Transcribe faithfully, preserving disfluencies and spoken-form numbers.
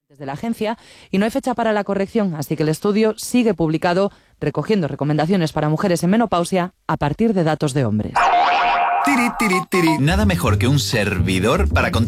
desde la agencia y no hay fecha para la corrección, así que el estudio sigue publicado recogiendo recomendaciones para mujeres en menopausia a partir de datos de hombres. Tiri, tiri, tiri. Nada mejor que un servidor para